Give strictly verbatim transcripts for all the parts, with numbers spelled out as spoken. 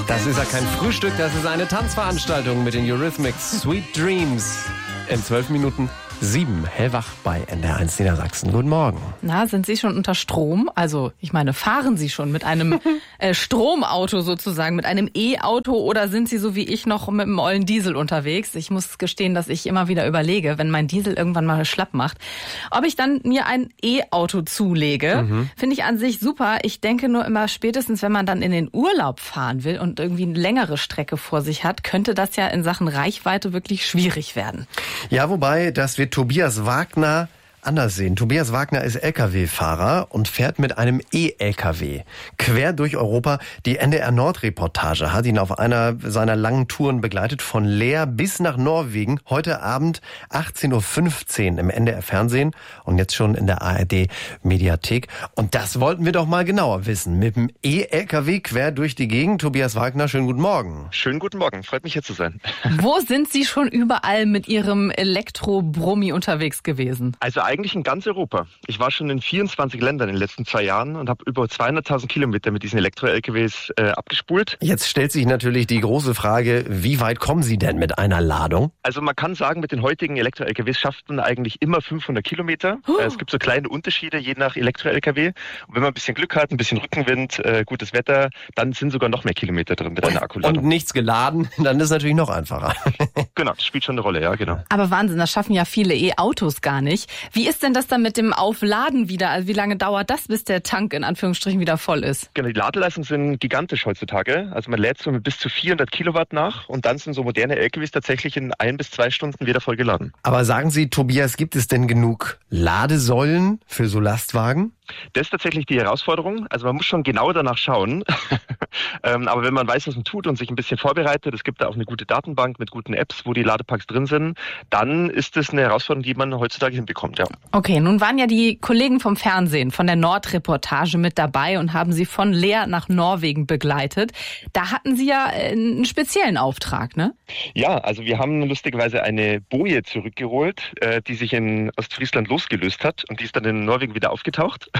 Das ist ja kein Frühstück, das ist eine Tanzveranstaltung mit den Eurythmics. Sweet Dreams. In zwölf Minuten sieben. Hellwach bei N D R eins Niedersachsen. Guten Morgen. Na, sind Sie schon unter Strom? Also, ich meine, fahren Sie schon mit einem äh, Stromauto sozusagen, mit einem E-Auto, oder sind Sie so wie ich noch mit einem ollen Diesel unterwegs? Ich muss gestehen, dass ich immer wieder überlege, wenn mein Diesel irgendwann mal schlapp macht, ob ich dann mir ein E-Auto zulege. Mhm. Finde ich an sich super. Ich denke nur immer, spätestens wenn man dann in den Urlaub fahren will und irgendwie eine längere Strecke vor sich hat, könnte das ja in Sachen Reichweite wirklich schwierig werden. Ja, wobei, das wird Tobias Wagner anders sehen. Tobias Wagner ist L K W-Fahrer und fährt mit einem E-L K W quer durch Europa. Die N D R Nord-Reportage hat ihn auf einer seiner langen Touren begleitet, von Leer bis nach Norwegen. Heute Abend achtzehn Uhr fünfzehn im N D R Fernsehen und jetzt schon in der A R D-Mediathek. Und das wollten wir doch mal genauer wissen. Mit dem E-L K W quer durch die Gegend. Tobias Wagner, schönen guten Morgen. Schönen guten Morgen, freut mich hier zu sein. Wo sind Sie schon überall mit Ihrem Elektro-Brummi unterwegs gewesen? Also eigentlich in ganz Europa. Ich war schon in vierundzwanzig Ländern in den letzten zwei Jahren und habe über zweihunderttausend Kilometer mit diesen Elektro-L K Ws äh, abgespult. Jetzt stellt sich natürlich die große Frage, wie weit kommen Sie denn mit einer Ladung? Also man kann sagen, mit den heutigen Elektro-L K Ws schafft man eigentlich immer fünfhundert Kilometer. Oh. Es gibt so kleine Unterschiede je nach Elektro-L K W. Und wenn man ein bisschen Glück hat, ein bisschen Rückenwind, äh, gutes Wetter, dann sind sogar noch mehr Kilometer drin mit einer Akkuladung. Und nichts geladen, dann ist es natürlich noch einfacher. Genau, das spielt schon eine Rolle, ja, genau. Aber Wahnsinn, das schaffen ja viele E-Autos gar nicht. Wie ist denn das dann mit dem Aufladen wieder? Also wie lange dauert das, bis der Tank in Anführungsstrichen wieder voll ist? Genau, die Ladeleistungen sind gigantisch heutzutage. Also man lädt so mit bis zu vierhundert Kilowatt nach und dann sind so moderne L K Ws tatsächlich in ein bis zwei Stunden wieder voll geladen. Aber sagen Sie, Tobias, gibt es denn genug Ladesäulen für so Lastwagen? Das ist tatsächlich die Herausforderung. Also man muss schon genau danach schauen. ähm, aber wenn man weiß, was man tut und sich ein bisschen vorbereitet, es gibt da auch eine gute Datenbank mit guten Apps, wo die Ladepacks drin sind, dann ist das eine Herausforderung, die man heutzutage hinbekommt, ja. Okay, nun waren ja die Kollegen vom Fernsehen, von der Nordreportage mit dabei und haben Sie von Leer nach Norwegen begleitet. Da hatten Sie ja einen speziellen Auftrag, ne? Ja, also wir haben lustigerweise eine Boje zurückgeholt, äh, die sich in Ostfriesland losgelöst hat und die ist dann in Norwegen wieder aufgetaucht.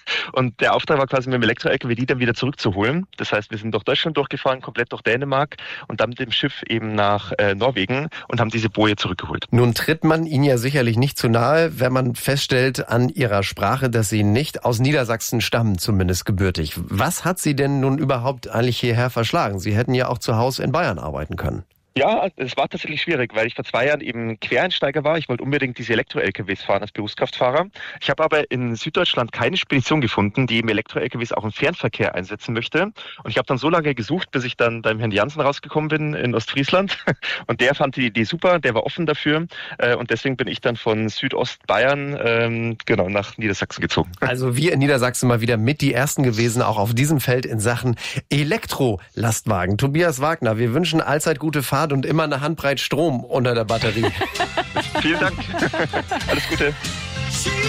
Und der Auftrag war quasi mit dem Elektro-L K W die dann wieder zurückzuholen. Das heißt, wir sind durch Deutschland durchgefahren, komplett durch Dänemark und dann mit dem Schiff eben nach äh, Norwegen und haben diese Boje zurückgeholt. Nun tritt man Ihnen ja sicherlich nicht zu nahe, wenn man feststellt an Ihrer Sprache, dass Sie nicht aus Niedersachsen stammen, zumindest gebürtig. Was hat Sie denn nun überhaupt eigentlich hierher verschlagen? Sie hätten ja auch zu Hause in Bayern arbeiten können. Ja, es war tatsächlich schwierig, weil ich vor zwei Jahren eben Quereinsteiger war. Ich wollte unbedingt diese Elektro-L K Ws fahren als Berufskraftfahrer. Ich habe aber in Süddeutschland keine Spedition gefunden, die eben Elektro-L K Ws auch im Fernverkehr einsetzen möchte. Und ich habe dann so lange gesucht, bis ich dann beim Herrn Jansen rausgekommen bin in Ostfriesland. Und der fand die Idee super, der war offen dafür. Und deswegen bin ich dann von Südostbayern ähm, genau nach Niedersachsen gezogen. Also wir in Niedersachsen mal wieder mit die Ersten gewesen, auch auf diesem Feld in Sachen Elektrolastwagen. Tobias Wagner, wir wünschen allzeit gute Fahrt und immer eine Handbreit Strom unter der Batterie. Vielen Dank. Alles Gute.